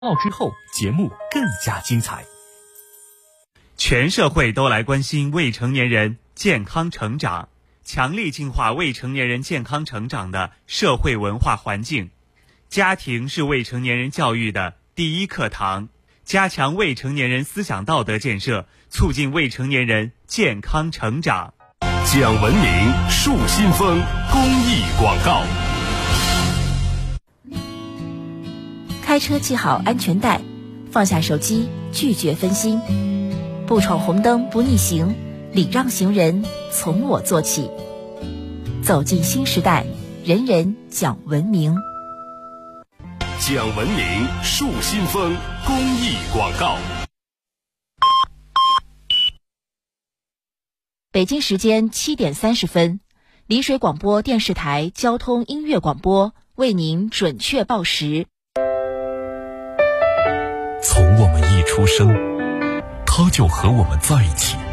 之后，节目更加精彩。 全社会都来关心未成年人健康成长，强力净化未成年人健康成长的社会文化环境。家庭是未成年人教育的第一课堂，加强未成年人思想道德建设，促进未成年人健康成长。 讲文明树新风公益广告。 开车系好安全带，放下手机，拒绝分心，不闯红灯不逆行，礼让行人从我做起。走进新时代，人人讲文明。 讲文明树新风公益广告。 北京时间7点30分，丽水广播电视台交通音乐广播为您准确报时。 从我们一出生，他就和我们在一起。